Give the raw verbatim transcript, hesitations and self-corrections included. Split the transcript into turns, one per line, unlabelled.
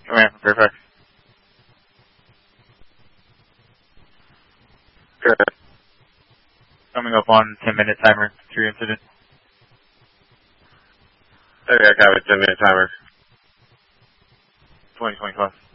Command from Fairfax. Good. Coming up on ten minute timer to your incident.
Okay, I got a ten minute timer.
twenty twenty-five.